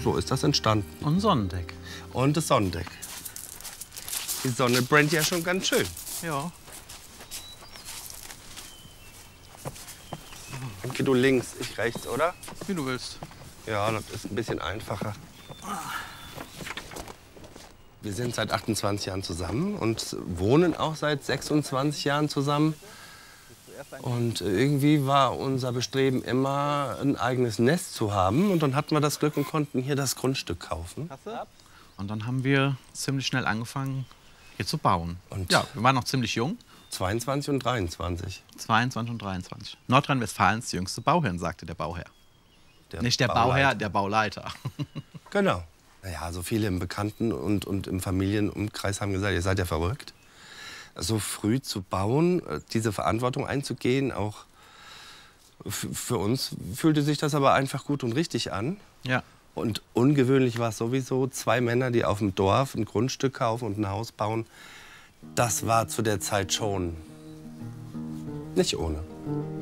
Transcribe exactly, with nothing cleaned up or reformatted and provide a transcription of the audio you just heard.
so ist das entstanden. Und ein Sonnendeck. Und das Sonnendeck. Die Sonne brennt ja schon ganz schön. Ja. Dann geh du links, ich rechts, oder? Wie du willst. Ja, das ist ein bisschen einfacher. Wir sind seit achtundzwanzig Jahren zusammen und wohnen auch seit sechsundzwanzig Jahren zusammen. Und irgendwie war unser Bestreben immer, ein eigenes Nest zu haben. Und dann hatten wir das Glück und konnten hier das Grundstück kaufen. Und dann haben wir ziemlich schnell angefangen, hier zu bauen. Und ja, wir waren noch ziemlich jung. zweiundzwanzig und dreiundzwanzig. zweiundzwanzig und dreiundzwanzig. Nordrhein-Westfalens jüngste Bauherrn, sagte der Bauherr. Der Nicht der Bauleiter. Bauherr, der Bauleiter. Genau. Naja, so viele im Bekannten- und, und im Familienumkreis haben gesagt, ihr seid ja verrückt. So früh zu bauen, diese Verantwortung einzugehen, auch für uns fühlte sich das aber einfach gut und richtig an. Ja. Und ungewöhnlich war es sowieso, zwei Männer, die auf dem Dorf ein Grundstück kaufen und ein Haus bauen. Das war zu der Zeit schon nicht ohne.